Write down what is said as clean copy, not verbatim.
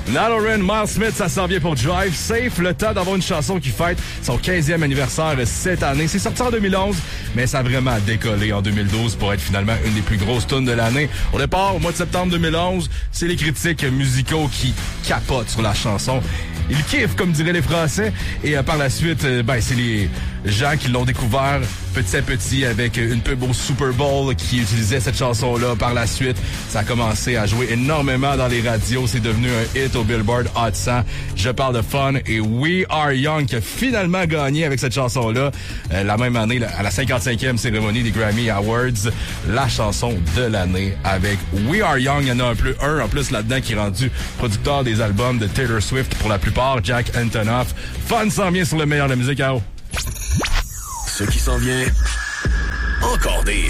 Nalorin, Miles Smith, ça s'en vient pour Drive Safe. Le temps d'avoir une chanson qui fête son 15e anniversaire cette année. C'est sorti en 2011, mais ça a vraiment décollé en 2012 pour être finalement une des plus grosses tunes de l'année. Au départ, au mois de septembre 2011, c'est les critiques musicaux qui capotent sur la chanson. Ils kiffent, comme diraient les Français. Et par la suite, c'est les gens qui l'ont découvert petit à petit avec une pub au Super Bowl qui utilisait cette chanson-là. Par la suite, ça a commencé à jouer énormément dans les radios. C'est devenu un hit au Billboard Hot 100. Je parle de Fun et We Are Young qui a finalement gagné avec cette chanson-là. La même année, à la 55e cérémonie des Grammy Awards, la chanson de l'année avec We Are Young. Il y en a un en plus là-dedans qui est rendu producteur des albums de Taylor Swift pour la plupart, Jack Antonoff. Fun s'en vient sur le meilleur de la musique. Ce qui s'en vient, encore des